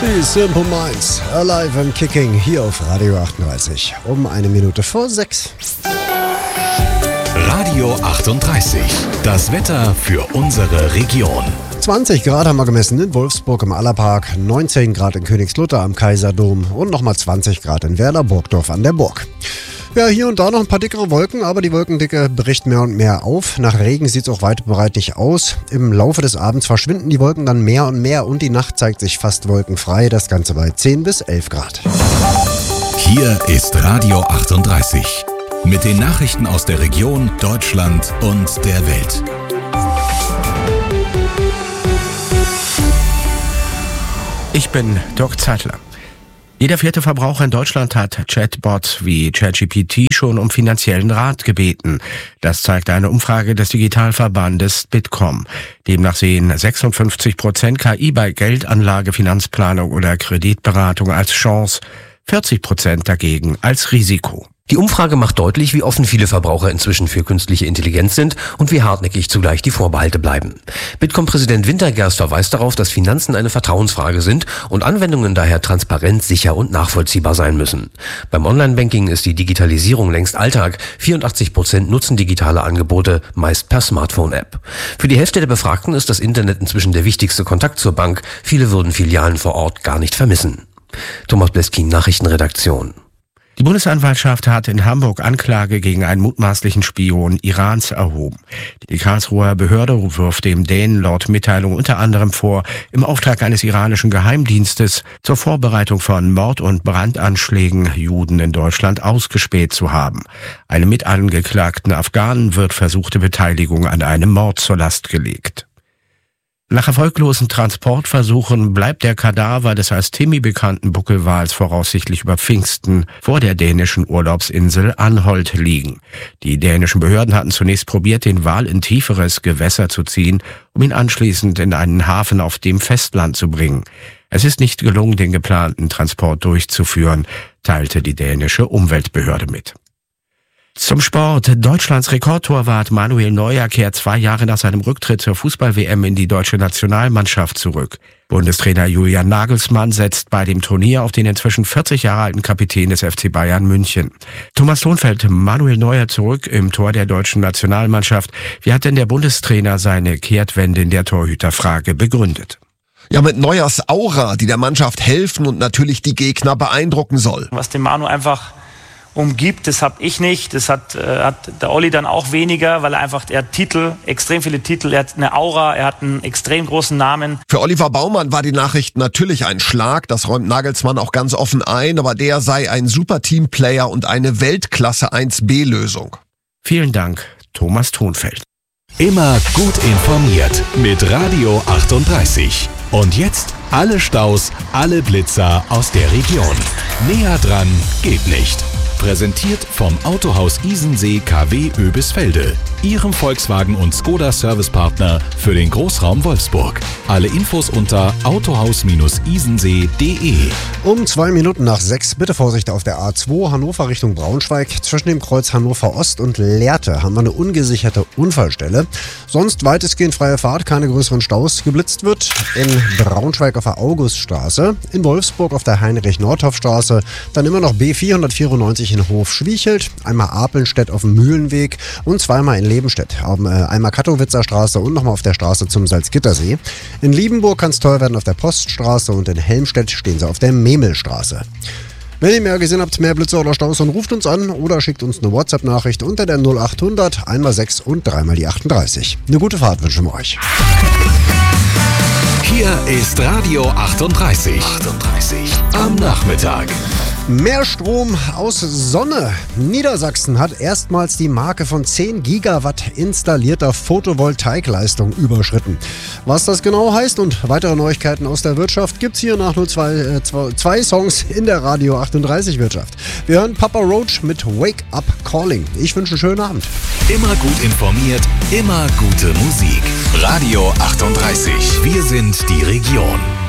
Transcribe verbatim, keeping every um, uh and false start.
Die Simple Minds, Alive and Kicking, hier auf Radio achtunddreißig, um eine Minute vor sechs. Radio achtunddreißig, das Wetter für unsere Region. zwanzig Grad haben wir gemessen in Wolfsburg im Allerpark, neunzehn Grad in Königslutter am Kaiserdom und nochmal zwanzig Grad in Werder-Burgdorf an der Burg. Ja, hier und da noch ein paar dickere Wolken, aber die Wolkendicke bricht mehr und mehr auf. Nach Regen sieht es auch weit und breit nicht aus. Im Laufe des Abends verschwinden die Wolken dann mehr und mehr und die Nacht zeigt sich fast wolkenfrei. Das Ganze bei zehn bis elf Grad. Hier ist Radio achtunddreißig mit den Nachrichten aus der Region, Deutschland und der Welt. Ich bin Dirk Zeitler. Jeder vierte Verbraucher in Deutschland hat Chatbots wie ChatGPT schon um finanziellen Rat gebeten. Das zeigt eine Umfrage des Digitalverbandes Bitkom. Demnach sehen sechsundfünfzig Prozent K I bei Geldanlage, Finanzplanung oder Kreditberatung als Chance, vierzig Prozent dagegen als Risiko. Die Umfrage macht deutlich, wie offen viele Verbraucher inzwischen für künstliche Intelligenz sind und wie hartnäckig zugleich die Vorbehalte bleiben. Bitkom-Präsident Wintergerst verweist darauf, dass Finanzen eine Vertrauensfrage sind und Anwendungen daher transparent, sicher und nachvollziehbar sein müssen. Beim Online-Banking ist die Digitalisierung längst Alltag. vierundachtzig Prozent nutzen digitale Angebote, meist per Smartphone-App. Für die Hälfte der Befragten ist das Internet inzwischen der wichtigste Kontakt zur Bank. Viele würden Filialen vor Ort gar nicht vermissen. Thomas Bleskin, Nachrichtenredaktion. Die Bundesanwaltschaft hat in Hamburg Anklage gegen einen mutmaßlichen Spion Irans erhoben. Die Karlsruher Behörde wirft dem Dänen laut Mitteilung unter anderem vor, im Auftrag eines iranischen Geheimdienstes zur Vorbereitung von Mord- und Brandanschlägen Juden in Deutschland ausgespäht zu haben. Einem mitangeklagten Afghanen wird versuchte Beteiligung an einem Mord zur Last gelegt. Nach erfolglosen Transportversuchen bleibt der Kadaver des als Timmy bekannten Buckelwals voraussichtlich über Pfingsten vor der dänischen Urlaubsinsel Anholt liegen. Die dänischen Behörden hatten zunächst probiert, den Wal in tieferes Gewässer zu ziehen, um ihn anschließend in einen Hafen auf dem Festland zu bringen. Es ist nicht gelungen, den geplanten Transport durchzuführen, teilte die dänische Umweltbehörde mit. Zum Sport. Deutschlands Rekordtorwart Manuel Neuer kehrt zwei Jahre nach seinem Rücktritt zur Fußball-W M in die deutsche Nationalmannschaft zurück. Bundestrainer Julian Nagelsmann setzt bei dem Turnier auf den inzwischen vierzig Jahre alten Kapitän des F C Bayern München. Thomas Thonfeld, Manuel Neuer zurück im Tor der deutschen Nationalmannschaft. Wie hat denn der Bundestrainer seine Kehrtwende in der Torhüterfrage begründet? Ja, mit Neuers Aura, die der Mannschaft helfen und natürlich die Gegner beeindrucken soll. Was den Manu einfach umgibt, das habe ich nicht, das hat, äh, hat der Olli dann auch weniger, weil er einfach, er hat Titel, extrem viele Titel, er hat eine Aura, er hat einen extrem großen Namen. Für Oliver Baumann war die Nachricht natürlich ein Schlag, das räumt Nagelsmann auch ganz offen ein, aber der sei ein super Teamplayer und eine Weltklasse eins B Lösung. Vielen Dank, Thomas Thonfeld. Immer gut informiert mit Radio achtunddreißig. Und jetzt alle Staus, alle Blitzer aus der Region. Näher dran geht nicht. Präsentiert vom Autohaus Isensee K W Oebisfelde, Ihrem Volkswagen- und Skoda-Servicepartner für den Großraum Wolfsburg. Alle Infos unter autohaus isensee punkt de. Um zwei Minuten nach sechs, bitte Vorsicht auf der A zwei, Hannover Richtung Braunschweig. Zwischen dem Kreuz Hannover Ost und Lehrte haben wir eine ungesicherte Unfallstelle. Sonst weitestgehend freie Fahrt, keine größeren Staus. Geblitzt wird in Braunschweig auf der Auguststraße, in Wolfsburg auf der Heinrich-Nordhoff-Straße, dann immer noch B vierhundertvierundneunzig in Hof-Schwiechelt, einmal Apelstedt auf dem Mühlenweg und zweimal in Lebenstedt, einmal Kattowitzer Straße und nochmal auf der Straße zum Salzgittersee. In Liebenburg kann es teuer werden auf der Poststraße und in Helmstedt stehen sie auf der Memelstraße. Wenn ihr mehr gesehen habt, mehr Blitze oder Staus, dann ruft uns an oder schickt uns eine WhatsApp-Nachricht unter der null achthundert, einmal sechs und dreimal die achtunddreißig. Eine gute Fahrt wünschen wir euch. Hier ist Radio achtunddreißig. achtunddreißig am Nachmittag. Mehr Strom aus Sonne. Niedersachsen hat erstmals die Marke von zehn Gigawatt installierter Photovoltaikleistung überschritten. Was das genau heißt und weitere Neuigkeiten aus der Wirtschaft gibt's hier nach nur zwei, äh, zwei, zwei Songs in der Radio achtunddreißig Wirtschaft. Wir hören Papa Roach mit Wake Up Calling. Ich wünsche einen schönen Abend. Immer gut informiert, immer gute Musik. Radio achtunddreißig. Wir sind die Region.